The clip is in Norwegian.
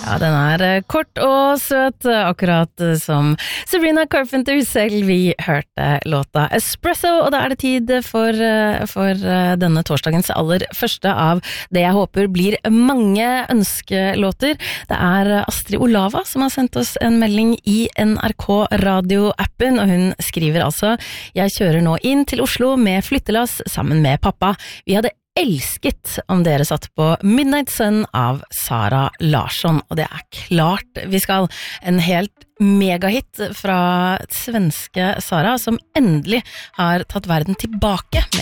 Ja, den kort og søt, akkurat som Sabrina Carpenter selv. Vi hørte låta Espresso, og da det tid for denne torsdagens aller første av det jeg håper blir mange ønskelåter. Det Astrid Olava som har sendt oss en melding i NRK Radio-appen, og hun skriver altså: Jeg kjører nå inn til Oslo med flyttelass sammen med pappa. Vi hadde elsket om dere satt på Midnight Sun av Sara Larsson, og det klart vi skal. En helt megahit fra svenske Sara, som endelig har tatt verden tilbake med